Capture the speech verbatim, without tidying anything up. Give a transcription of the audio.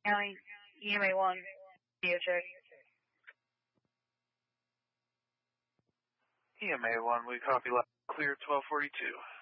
County, E M A one, video check. E M A one, we copy loud, clear twelve forty-two.